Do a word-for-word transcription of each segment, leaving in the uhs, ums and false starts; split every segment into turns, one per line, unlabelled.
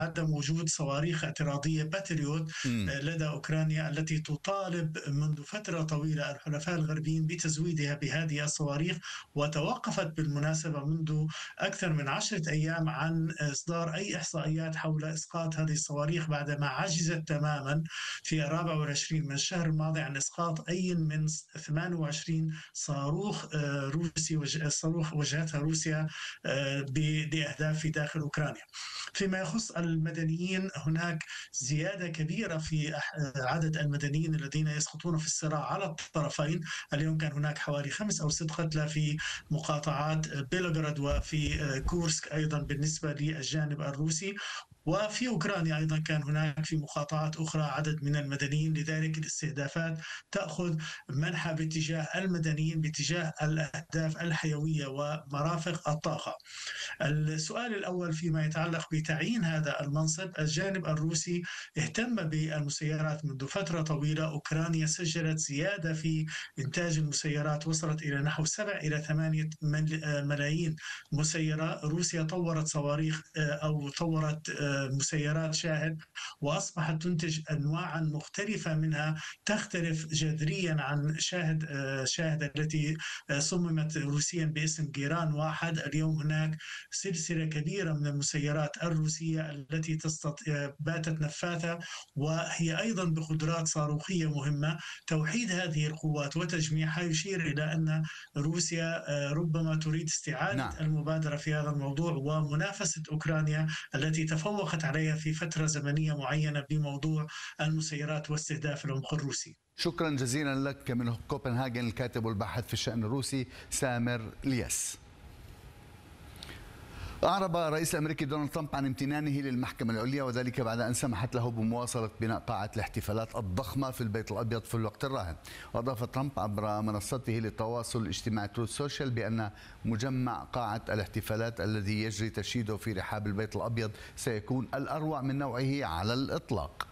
عدم وجود صواريخ اعتراضية باتريوت
مم.
لدى أوكرانيا التي تطالب منذ فترة طويلة الحلفاء الغربيين بتزويدها بهذه الصواريخ، وتوقفت بالمناسبة منذ أكثر من عشرة أيام عن إصدار أي إحصائيات حول إسقاط هذه الصواريخ بعدما عجزت تماما في الرابع والعشرين من الشهر الماضي عن إسقاط أي من ثمانية وعشرين صاروخ روسي صاروخ وجهتها روسيا بأهداف في داخل أوكرانيا. فيما يخص المدنيين، هناك زيادة كبيرة في عدد المدنيين الذين يسقطون في الصراع على الطرفين. اليوم كان هناك حوالي خمس أو ست قتلى في مقاطعات بيلغراد وفي كورسك أيضا بالنسبة للجانب الروسي، وفي أوكرانيا أيضا كان هناك في مقاطعات أخرى عدد من المدنيين. لذلك الاستهدافات تأخذ منحى باتجاه المدنيين باتجاه الأهداف الحيوية ومرافق الطاقة. السؤال الأول فيما يتعلق بتعيين هذا المنصب، الجانب الروسي اهتم بالمسيرات منذ فترة طويلة. أوكرانيا سجلت زيادة في إنتاج المسيرات وصلت إلى نحو سبع إلى ثمانية ملايين مسيرة. روسيا طورت صواريخ أو طورت مسيرات شاهد وأصبحت تنتج أنواعا مختلفة منها تختلف جذريا عن شاهد شاهد التي صممت روسيا باسم جيران واحد. اليوم هناك سلسلة كبيرة من المسيرات الروسية التي تستطيع باتت نفاثة، وهي أيضا بقدرات صاروخية مهمة. توحيد هذه القوات وتجميعها يشير إلى أن روسيا ربما تريد استعادة
نعم.
المبادرة في هذا الموضوع ومنافسة أوكرانيا التي تفوقت عليها في فترة زمنية معينة بموضوع المسيرات واستهداف العمق الروسي.
شكرا جزيلا لك من كوبنهاجن الكاتب والباحث في الشأن الروسي سامر الياس. أعرب الرئيس الأمريكي دونالد ترامب عن امتنانه للمحكمة العليا، وذلك بعد أن سمحت له بمواصلة بناء قاعة الاحتفالات الضخمة في البيت الأبيض في الوقت الراهن. وأضاف ترامب عبر منصته للتواصل الاجتماعي تروث سوشيال بأن مجمع قاعة الاحتفالات الذي يجري تشييده في رحاب البيت الأبيض سيكون الأروع من نوعه على الإطلاق.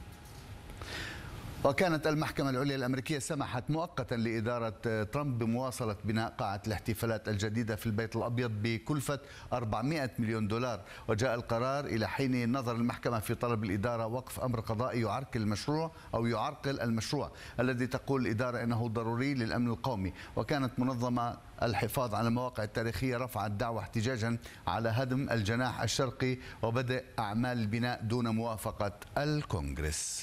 وكانت المحكمة العليا الأمريكية سمحت مؤقتا لإدارة ترامب بمواصلة بناء قاعة الاحتفالات الجديدة في البيت الأبيض بكلفة أربعمائة مليون دولار. وجاء القرار إلى حين نظر المحكمة في طلب الإدارة وقف أمر قضائي يعرقل المشروع أو يعرقل المشروع الذي تقول الإدارة أنه ضروري للأمن القومي. وكانت منظمة الحفاظ على المواقع التاريخية رفعت دعوى احتجاجا على هدم الجناح الشرقي وبدء أعمال البناء دون موافقة الكونغرس.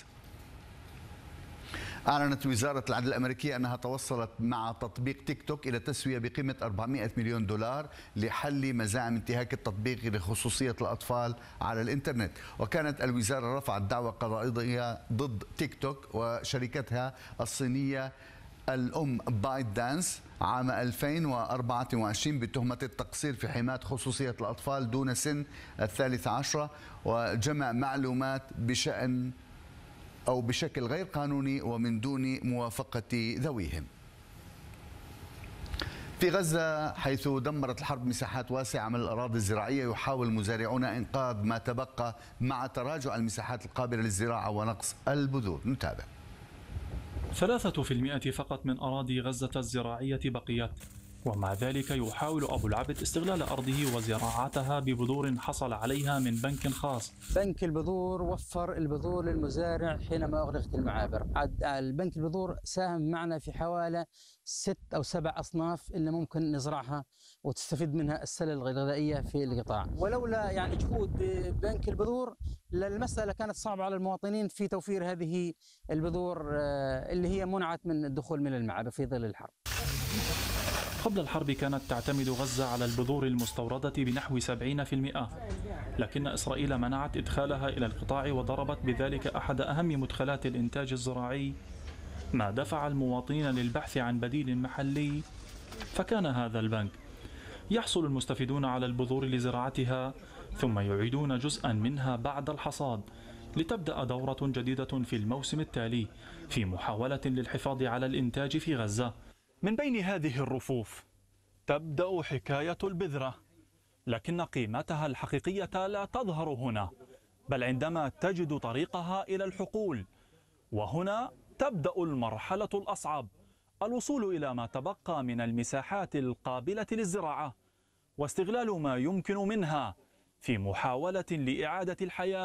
أعلنت وزارة العدل الأمريكية أنها توصلت مع تطبيق تيك توك إلى تسوية بقيمة أربعمائة مليون دولار لحل مزاعم انتهاك التطبيق لخصوصية الأطفال على الإنترنت. وكانت الوزارة رفعت دعوى قضائية ضد تيك توك وشركتها الصينية الأم بايت دانس عام ألفين وأربعة وعشرين بتهمة التقصير في حماية خصوصية الأطفال دون سن الثالثة عشرة وجمع معلومات بشأن أو بشكل غير قانوني ومن دون موافقة ذويهم. في غزة، حيث دمرت الحرب مساحات واسعة من الأراضي الزراعية، يحاول المزارعون إنقاذ ما تبقى مع تراجع المساحات القابلة للزراعة ونقص البذور. نتابع.
ثلاثة في المئة فقط من أراضي غزة الزراعية بقيت، ومع ذلك يحاول أبو العبد استغلال أرضه وزراعتها ببذور حصل عليها من بنك خاص.
بنك البذور وفر البذور للمزارع حينما أغلقت المعابر. البنك البذور ساهم معنا في حوالي ست أو سبع أصناف اللي ممكن نزرعها وتستفيد منها السلة الغذائية في القطاع. ولولا يعني جهود بنك البذور المسألة كانت صعبة على المواطنين في توفير هذه البذور اللي هي منعت من الدخول من المعابر في ظل الحرب.
قبل الحرب كانت تعتمد غزة على البذور المستوردة بنحو سبعين بالمئة، لكن إسرائيل منعت إدخالها إلى القطاع وضربت بذلك أحد أهم مدخلات الإنتاج الزراعي، ما دفع المواطنين للبحث عن بديل محلي، فكان هذا البنك. يحصل المستفيدون على البذور لزراعتها ثم يعيدون جزءا منها بعد الحصاد لتبدأ دورة جديدة في الموسم التالي في محاولة للحفاظ على الإنتاج في غزة. من بين هذه الرفوف تبدأ حكاية البذرة، لكن قيمتها الحقيقية لا تظهر هنا، بل عندما تجد طريقها إلى الحقول. وهنا تبدأ المرحلة الأصعب، الوصول إلى ما تبقى من المساحات القابلة للزراعة واستغلال ما يمكن منها في محاولة لإعادة الحياة